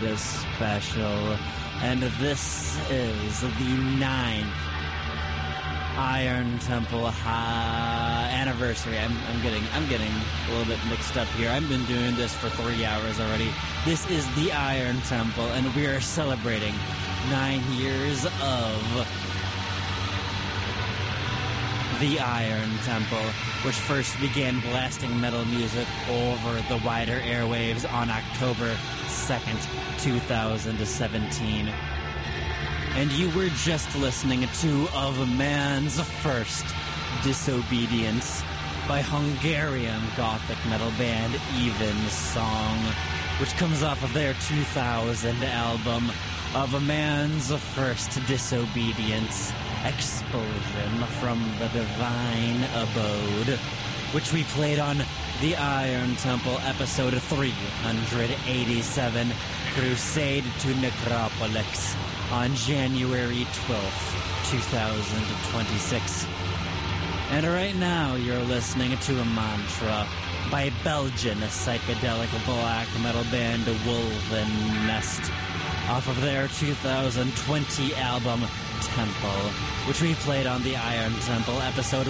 Red Special, and this is the 9th Iron Temple anniversary. I'm getting a little bit mixed up here. I've been doing this for 3 hours already. This is the Iron Temple, and we are celebrating 9 years of the Iron Temple, which first began blasting metal music over the wider airwaves on October 2nd, 2017. And you were just listening to Of Man's First Disobedience by Hungarian gothic metal band Evensong, which comes off of their 2000 album Of a Man's First Disobedience, Expulsion from the Divine Abode, which we played on the Iron Temple episode 387, Crusade to Necropolis, on January 12th, 2026. And right now you're listening to a mantra by Belgian psychedelic black metal band Wolven Nest, off of their 2020 album Temple, which we played on the Iron Temple episode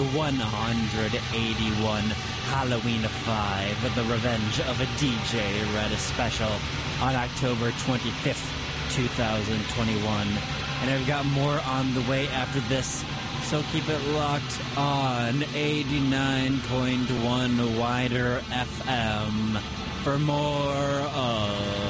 181, Halloween 5, The Revenge of a DJ Red Special, on October 25th, 2021. And I've got more on the way after this, so keep it locked on 89.1 Wider FM for more of